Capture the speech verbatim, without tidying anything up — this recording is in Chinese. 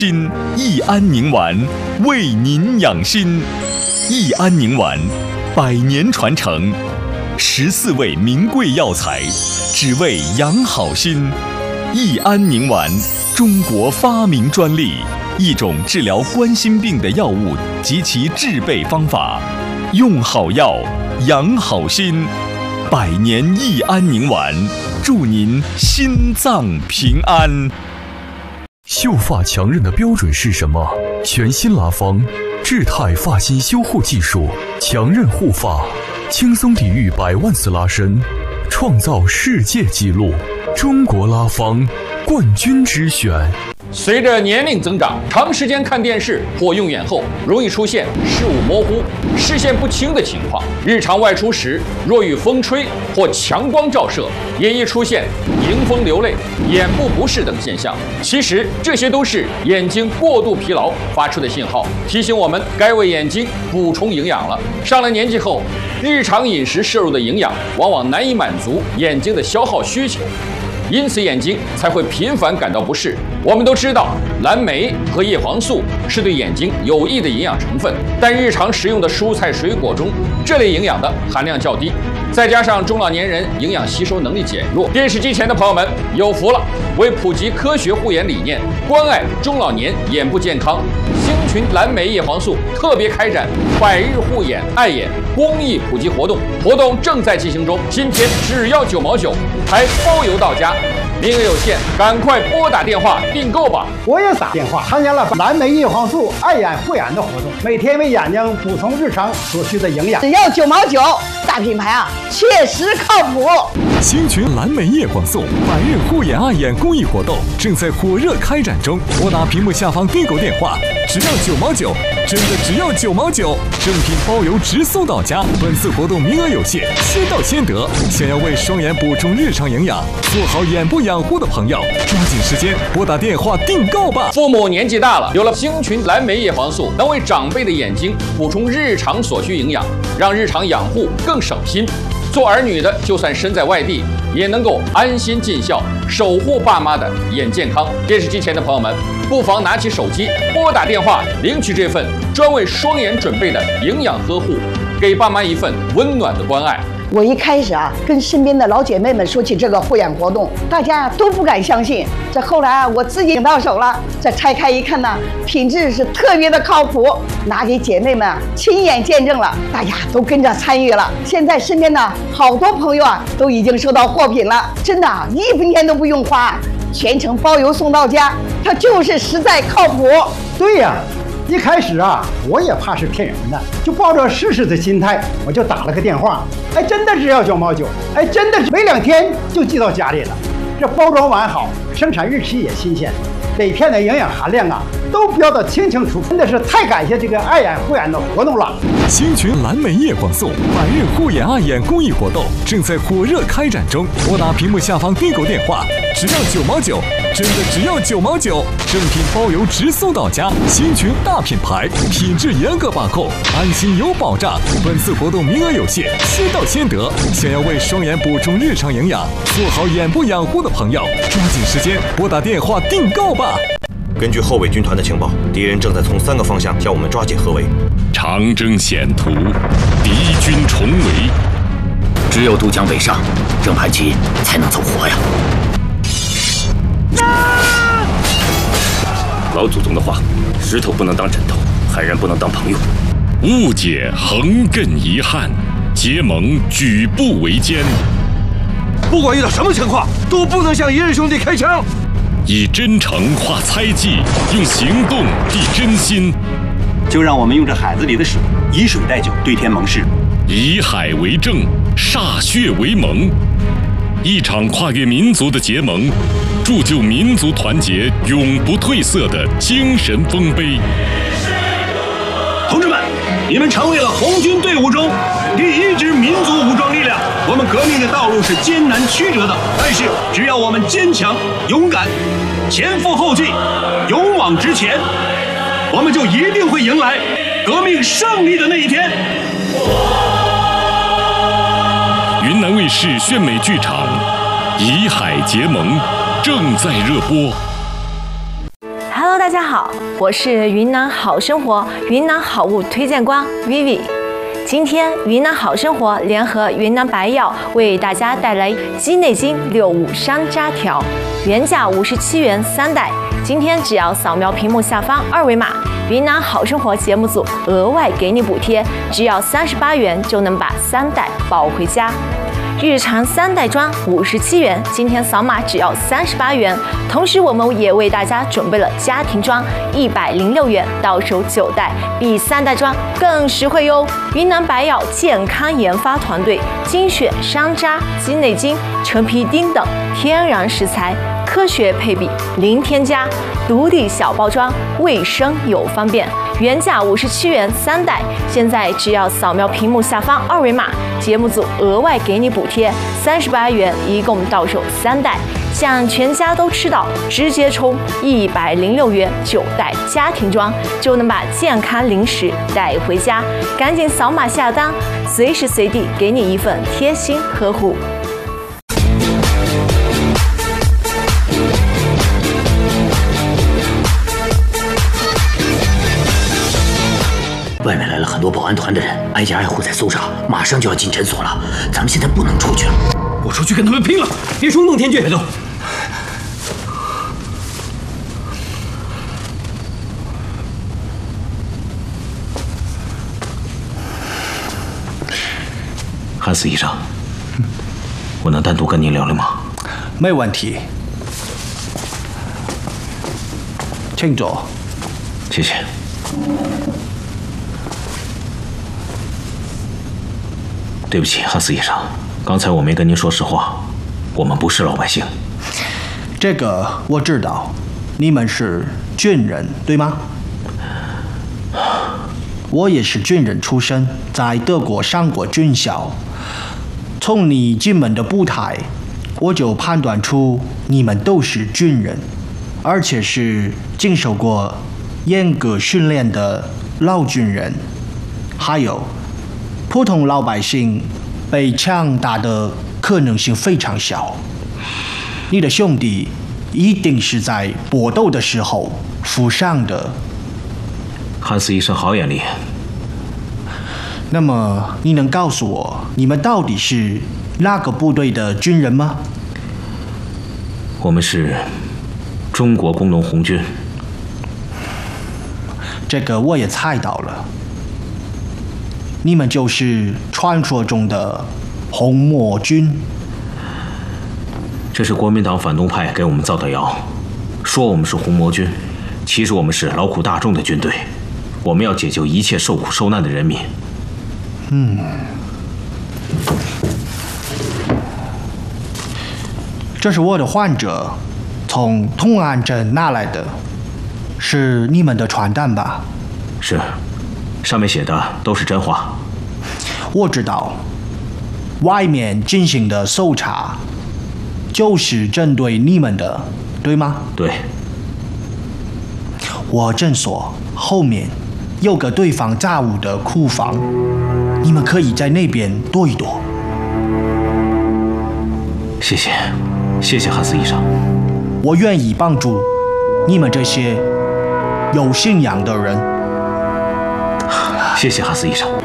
心益安宁丸为您养心，益安宁丸百年传承，十四味名贵药材，只为养好心。益安宁丸，中国发明专利，一种治疗冠心病的药物及其制备方法，用好药，养好心。百年益安宁丸，祝您心脏平安。 秀发强韧的标准是什么？全新拉芳智泰发型修护技术，强韧护发，轻松抵御百万次拉伸，创造世界纪录。中国拉芳冠军之选。 随着年龄增长，长时间看电视或用眼后，容易出现视物模糊、视线不清的情况。日常外出时，若遇风吹或强光照射，也易出现迎风流泪、眼部不适等现象。其实这些都是眼睛过度疲劳发出的信号，提醒我们该为眼睛补充营养了。上了年纪后，日常饮食摄入的营养往往难以满足眼睛的消耗需求，因此眼睛才会频繁感到不适。我们都知道，蓝莓和叶黄素是对眼睛有益的营养成分，但日常食用的蔬菜水果中，这类营养的含量较低。再加上中老年人营养吸收能力减弱，电视机前的朋友们有福了！为普及科学护眼理念，关爱中老年眼部健康，星群蓝莓叶黄素特别开展百日护眼爱眼公益普及活动，活动正在进行中。今天只要九毛九，还包邮到家。名额有限，赶快拨打电话订购吧！ 我也打电话参加了蓝莓叶黄素爱眼护眼的活动，每天为眼睛补充日常所需的营养， 只要九毛九，大品牌啊，确实靠谱。 星群蓝莓叶黄素百日护眼爱眼公益活动正在火热开展中，拨打屏幕下方订购电话，只要九毛九，真的只要九毛九，正品包邮直送到家。本次活动名额有限，先到先得。想要为双眼补充日常营养，做好眼部养护的朋友，抓紧时间拨打电话订购吧。 父母年纪大了，有了星群蓝莓叶黄素，能为长辈的眼睛补充日常所需营养，让日常养护更省心。做儿女的，就算身在外地，也能够安心尽孝，守护爸妈的眼健康。电视机前的朋友们，不妨拿起手机拨打电话，领取这份专为双眼准备的营养呵护，给爸妈一份温暖的关爱。 我一开始啊，跟身边的老姐妹们说起这个护眼活动，大家都不敢相信。这后来啊，我自己领到手了，这拆开一看呢，品质是特别的靠谱，拿给姐妹们啊亲眼见证了，大家都跟着参与了。现在身边的好多朋友啊，都已经收到货品了，真的啊，一分钱都不用花，全程包邮送到家，它就是实在靠谱。 对呀。一开始啊，我也怕是骗人的，就抱着试试的心态，我就打了个电话。哎，真的只要九毛九，哎，真的没两天就寄到家里了。这包装完好，生产日期也新鲜，每片的营养含量啊都标得清清楚楚，真的是太感谢这个爱眼护眼的活动了。 星群蓝莓叶黄素百日护眼爱眼公益活动正在火热开展中，拨打屏幕下方订购电话，只要九毛九，真的只要九毛九，正品包邮直送到家。星群大品牌，品质严格把控，安心有保障。本次活动名额有限，先到先得。想要为双眼补充日常营养，做好眼部养护的朋友，抓紧时间拨打电话订购吧。 根据后卫军团的情报，敌人正在从三个方向向我们抓紧合围。 长征险途，敌军重围， 只有渡江北上，郑盘旗才能走活呀！啊、老祖宗的话，石头不能当枕头，汉人不能当朋友。 误解横亘遗憾，结盟举步维艰。 不管遇到什么情况，都不能向一任兄弟开枪。 以真诚化猜忌，用行动递真心。 就让我们用这海子里的水，以水代酒，对天盟誓。 以海为证，歃血为盟。一场跨越民族的结盟，铸就民族团结永不褪色的精神丰碑。 同志们，你们成为了红军队伍中第一支民族武装力量。我们革命的道路是艰难曲折的，但是只要我们坚强勇敢，前赴后继，勇往直前，我们就一定会迎来革命胜利的那一天。 云南卫视炫美剧场《以海结盟》正在热播。 Hello，大家家好，我是云南好生活云南好物推荐官 Vivi。今天云南好生活联合云南白药为大家带来鸡内金六五山楂条，原价五十七元三袋，今天只要扫描屏幕下方二维码，云南好生活节目组额外给你补贴，只要三十八元就能把三袋抱回家。日常三袋装五十七元，今天扫码只要三十八元。同时，我们也为大家准备了家庭装一百零六元，到手九袋，比三袋装更实惠哟。云南白药健康研发团队精选山楂、鸡内金、陈皮丁等天然食材，科学配比，零添加，独立小包装，卫生又方便。原价五十七元三袋，现在只要扫描屏幕下方二维码，节目组额外给你补贴三十八元，一共到手三袋，想全家都吃到，直接充一百零六元九袋家庭装，就能把健康零食带回家。赶紧扫码下单，随时随地给你一份贴心呵护。 外面来了很多保安团的人，挨家挨户在搜查，马上就要进诊所了。咱们现在不能出去了， 我出去跟他们拼了！别冲动，天俊，别动。 汉斯医生，我能单独跟您聊聊吗？ 没问题，请坐。 谢谢。对不起，汉斯医生，刚才我没跟您说实话，我们不是老百姓。 这个我知道，你们是军人，对吗？我也是军人出身，在德国上过军校。从你进门的步态，我就判断出你们都是军人，而且是经受过严格训练的老军人。还有，普通老百姓被枪打的可能性非常小。你的兄弟一定是在搏斗的时候负伤的。 汉斯医生好眼力。 那么，你能告诉我，你们到底是哪个部队的军人吗？ 我们是中国工农红军。 这个我也猜到了。你们就是传说中的红魔军。 这是国民党反动派给我们造的谣，说我们是红魔军，其实我们是劳苦大众的军队，我们要解救一切受苦受难的人民。 嗯，这是我的患者从同安镇拿来的，是你们的传单吧？ 是。上面写的都是真话。 我知道，外面进行的搜查就是针对你们的，对吗？ 对。 我诊所后面有个堆放杂物的库房，你们可以在那边躲一躲。 谢谢，谢谢汉斯医生。 我愿意帮助你们这些有信仰的人。 谢谢汉斯医生。